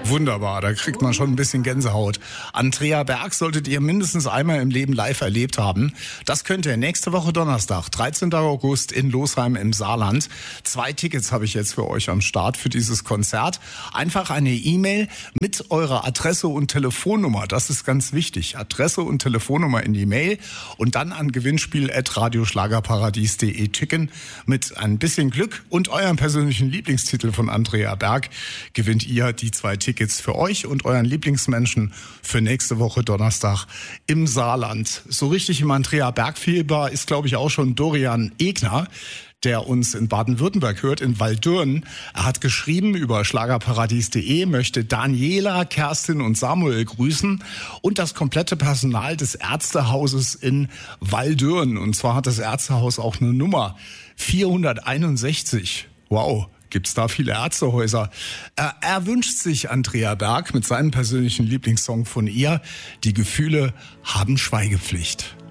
Wunderbar, da kriegt man schon ein bisschen Gänsehaut. Andrea Berg solltet ihr mindestens einmal im Leben live erlebt haben. Das könnt ihr nächste Woche Donnerstag, 13. August in Losheim im Saarland. 2 Tickets habe ich jetzt für euch am Start für dieses Konzert. Einfach eine E-Mail mit eurer Adresse und Telefonnummer. Das ist ganz wichtig. Adresse und Telefonnummer in die Mail und dann an gewinnspiel@radioschlagerparadies.de ticken. Mit ein bisschen Glück und eurem persönlichen Lieblingstitel von Andrea Berg gewinnt ihr die 2 Tickets für euch und euren Lieblingsmenschen für nächste Woche Donnerstag im Saarland. So richtig im Andrea Berg-Fieber ist, glaube ich, auch schon Dorian Egner, der uns in Baden-Württemberg hört, in Waldürn. Er hat geschrieben über schlagerparadies.de, möchte Daniela, Kerstin und Samuel grüßen und das komplette Personal des Ärztehauses in Waldürn. Und zwar hat das Ärztehaus auch eine Nummer 461. Wow. Gibt's da viele Ärztehäuser? Er wünscht sich Andrea Berg mit seinem persönlichen Lieblingssong von ihr. Die Gefühle haben Schweigepflicht.